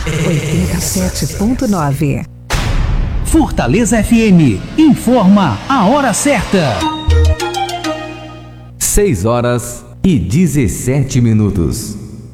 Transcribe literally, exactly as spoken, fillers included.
oitenta e sete ponto nove. Fortaleza F M informa a hora certa. seis horas e dezessete minutos.